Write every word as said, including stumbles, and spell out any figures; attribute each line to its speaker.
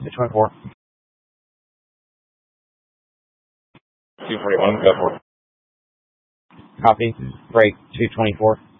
Speaker 1: two twenty-four.
Speaker 2: two forty-one, go for it.
Speaker 1: Copy. Break two twenty-four.